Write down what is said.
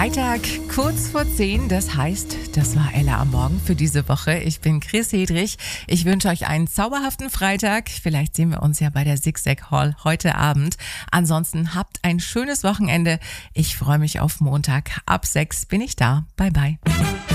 Freitag, kurz vor 10. Das heißt, das war Ella am Morgen für diese Woche. Ich bin Chris Hedrich. Ich wünsche euch einen zauberhaften Freitag. Vielleicht sehen wir uns ja bei der Zigzag Hall heute Abend. Ansonsten habt ein schönes Wochenende. Ich freue mich auf Montag. Ab 6 bin ich da. Bye, bye.